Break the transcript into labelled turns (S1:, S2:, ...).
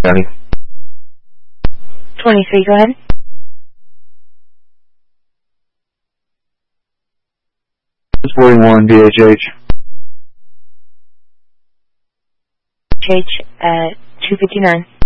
S1: County.
S2: 23, go ahead.
S1: It's 41 BHH.
S2: HH at 259.